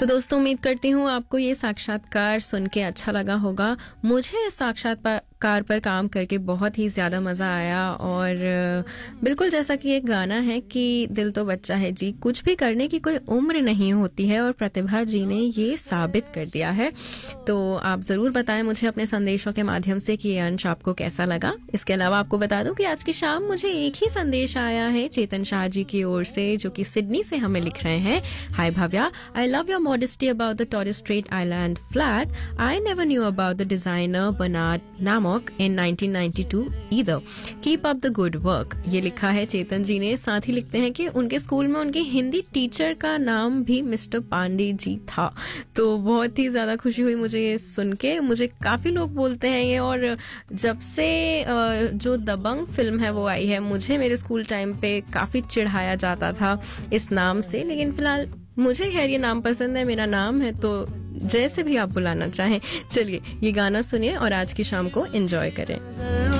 तो दोस्तों उम्मीद करती हूँ आपको ये साक्षात्कार सुन के अच्छा लगा होगा। मुझे इस साक्षात्कार पर काम करके बहुत ही ज़्यादा मज़ा आया और बिल्कुल जैसा कि एक गाना है कि दिल तो बच्चा है जी, कुछ भी करने की कोई उम्र नहीं होती है और प्रतिभा जी ने ये साबित कर दिया है। तो आप ज़रूर बताएं मुझे अपने संदेशों के माध्यम से कि ये अंश आपको कैसा लगा। इसके अलावा आपको बता दूं कि आज की शाम मुझे एक ही संदेश आया है चेतन शाह जी की ओर से, जो कि सिडनी से हमें लिख रहे हैं। हाय Bhavya, I love your modesty about the Torres Strait Island flag. I never knew about the designer Bernard Namok in 1992 either. Keep up the good work. ये लिखा है चेतन जी ने। साथ ही लिखते हैं कि उनके स्कूल में उनके हिंदी टीचर का नाम भी मिस्टर पांडे जी था। तो बहुत ही ज्यादा खुशी हुई मुझे ये सुन के। मुझे काफी लोग बोलते हैं ये, और जब से जो दबंग फिल्म है वो आई है, मुझे मेरे स्कूल टाइम पे काफी चिढ़ाया जाता था इस नाम से, लेकिन फिलहाल मुझे खैर ये नाम पसंद है, मेरा नाम है, तो जैसे भी आप बुलाना चाहें। चलिए ये गाना सुनिए और आज की शाम को एंजॉय करें।